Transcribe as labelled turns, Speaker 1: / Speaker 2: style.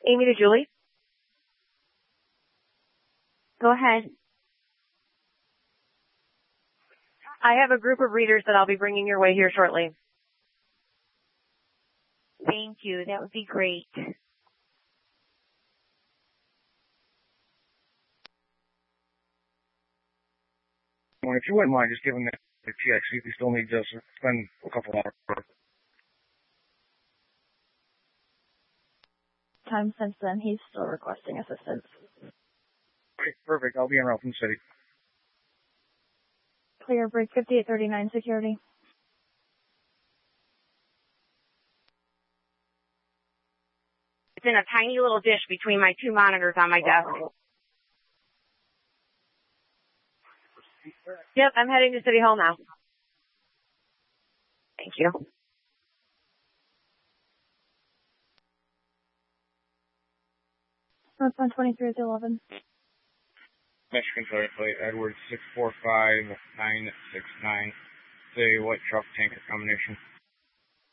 Speaker 1: Amy to Julie.
Speaker 2: Go ahead.
Speaker 1: I have a group of readers that I'll be bringing your way here shortly.
Speaker 2: Thank you. That would be great.
Speaker 3: Well, if you wouldn't mind just giving the TX, see if he still needs us, spend a couple hours.
Speaker 4: Time since then, he's still requesting assistance.
Speaker 3: Okay, perfect. I'll be in Ralph City.
Speaker 4: Clear break 5839 security.
Speaker 2: It's in a tiny little dish between my two monitors on my desk.
Speaker 1: Yep, I'm heading to City Hall now.
Speaker 2: Thank you.
Speaker 4: North 123 at 11.
Speaker 3: Michigan Toy Plate, Edward 645969. Say what truck tanker combination.